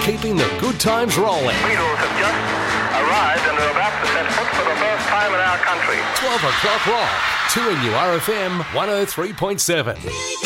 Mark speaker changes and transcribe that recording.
Speaker 1: keeping the good times rolling.
Speaker 2: Beatles have just arrived and are about to set foot for the first time in our country.
Speaker 1: 12 o'clock rock, 2NURFM 103.7.